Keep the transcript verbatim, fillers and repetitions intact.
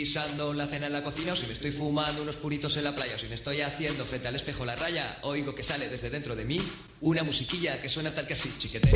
guisando la cena en la cocina, o si me estoy fumando unos puritos en la playa, o si me estoy haciendo frente al espejo la raya, oigo que sale desde dentro de mí una musiquilla que suena tal que así, chiquete.